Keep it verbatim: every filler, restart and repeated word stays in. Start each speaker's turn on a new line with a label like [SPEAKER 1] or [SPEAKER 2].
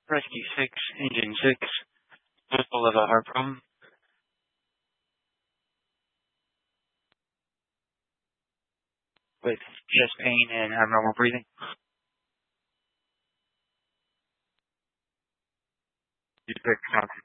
[SPEAKER 1] Rescue six, Engine six, full of a heart problem. With chest pain and abnormal breathing. You pick